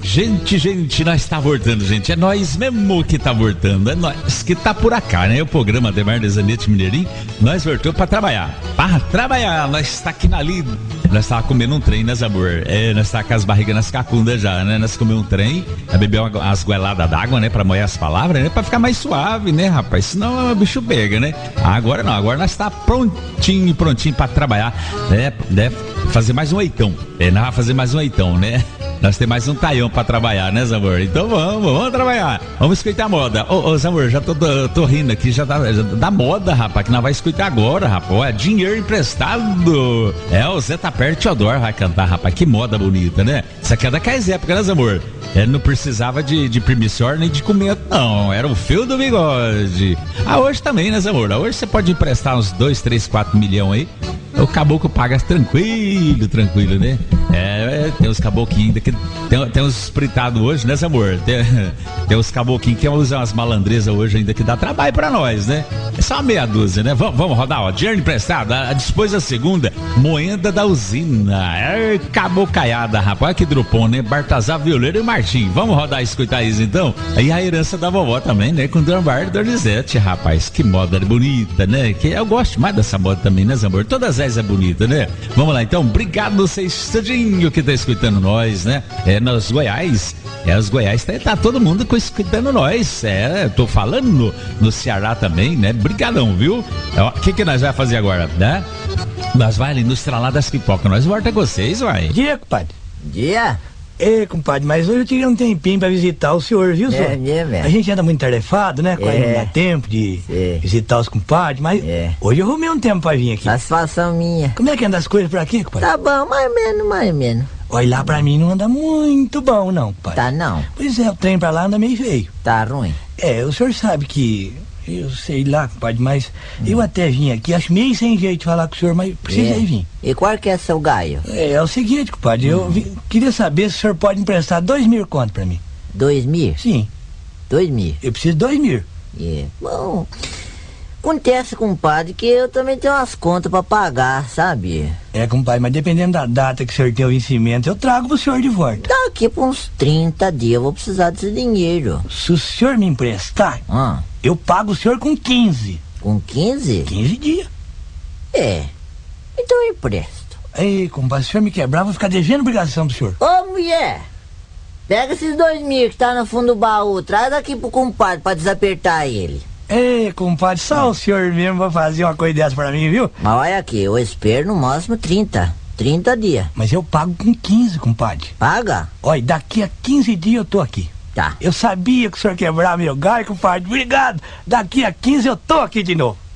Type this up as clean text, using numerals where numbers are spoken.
Gente, nós tá voltando, gente. É nós mesmo que tá voltando. É nós que tá por cá, né? O programa Ademar de Zanetti Mineirinho. Nós voltou pra trabalhar. Nós tá aqui na lida. Nós tava comendo um trem, né, Zabor? Nós tá com as barrigas nas cacundas já, né? Nós comemos um trem, bebeu umas goeladas d'água, né? Pra molhar as palavras, né? Pra ficar mais suave, né, rapaz? Senão o bicho pega, né? Agora não, agora nós tá prontinho pra trabalhar, né? Fazer mais um oitão. Nós vamos fazer mais um oitão, né? Nós temos mais um taião pra trabalhar, né, Zamor? Então vamos trabalhar. Vamos escutar a moda. Ô, Zamor, já tô rindo aqui, já da moda, rapaz, que nós vai escutar agora, rapaz. Dinheiro emprestado. O Zé Tapera Teodoro vai cantar, rapaz. Que moda bonita, né? Isso aqui é daquelas épocas, né, Zamor? Não precisava de permissório nem de documento, não. Era o fio do bigode. Hoje também, né, Zamor? Hoje você pode emprestar uns 2, 3, 4 milhões aí. O caboclo paga tranquilo, né? Tem uns caboclinhos ainda que tem uns espritados hoje, né, amor? Tem uns caboclinhos que usam umas malandrezas hoje ainda que dá trabalho pra nós, né? É só uma meia dúzia, né? Vamos rodar, ó. Dinheiro emprestado, depois da segunda, moenda da usina. Cabocaiada, rapaz, que dropon, né? Bartazar, Violeiro e Martim. Vamos rodar e escutar isso, então? Aí a herança da vovó também, né? Com Drambar e Donizete, rapaz. Que moda bonita, né? Que eu gosto mais dessa moda também, né, amor? Todas é bonita, né? Vamos lá, então. Obrigado vocês, tudinho que tá escutando nós, né? Nos Goiás. Os Goiás tá todo mundo escutando nós. Tô falando no Ceará também, né? Brigadão, viu? O que nós vamos fazer agora, né? Nós vai ali no Estralado das Pipocas. Nós volta com vocês, vai. Dia, compadre. Dia? Compadre, mas hoje eu tirei um tempinho pra visitar o senhor, viu, senhor? Mesmo. A gente anda muito tarefado, né? Quase não dá tempo de visitar os compadres, mas hoje eu arrumei um tempo pra vir aqui. Satisfação minha. Como é que anda as coisas por aqui, compadre? Tá bom, mais ou menos. Olha, lá pra mim não anda muito bom, não, compadre. Tá não? Pois o trem pra lá anda meio feio. Tá ruim? O senhor sabe que... Eu sei lá, compadre, mas eu até vim aqui, acho meio sem jeito de falar com o senhor, mas precisei vir. E qual que é seu gaio? É o seguinte, compadre, eu queria saber se o senhor pode emprestar 2.000 conto pra mim. 2.000? Sim. 2.000? Eu preciso de 2.000. Bom, acontece, compadre, que eu também tenho umas contas pra pagar, sabe? Compadre, mas dependendo da data que o senhor tem o vencimento, eu trago pro senhor de volta. Daqui por uns 30 dias eu vou precisar desse dinheiro. Se o senhor me emprestar, eu pago o senhor com 15. Com 15? 15 dias. Então eu empresto. Compadre, se o senhor me quebrar, eu vou ficar devendo obrigação pro senhor. Ô, mulher, pega esses 2.000 que tá no fundo do baú, traz aqui pro compadre pra desapertar ele. Compadre, só o senhor mesmo vai fazer uma coisa dessa pra mim, viu? Mas olha aqui, eu espero no máximo 30 dias. Mas eu pago com 15, compadre. Paga? Olha, daqui a 15 dias eu tô aqui. Tá. Eu sabia que o senhor quebrava meu galho, compadre. Obrigado. Daqui a 15 eu tô aqui de novo.